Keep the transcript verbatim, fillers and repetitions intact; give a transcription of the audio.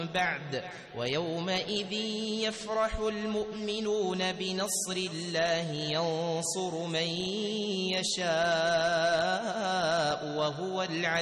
بعد ويومئذ يفرح المؤمنون بنصر الله ينصر من يشاء وهو العزيز